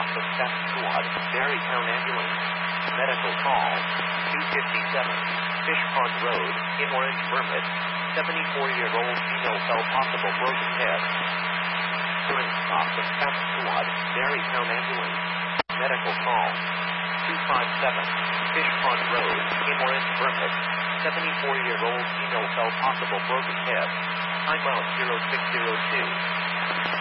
stop of theft squad, Berrytown ambulance. Medical call, 257, Fish Pond Road, in Orange Permit. 74-year-old female fell possible broken head. Current stop of theft squad, Berrytown ambulance. Medical call, 257, Fish Pond Road, in Orange Permit. 74-year-old female fell possible broken head. Timeout 0602.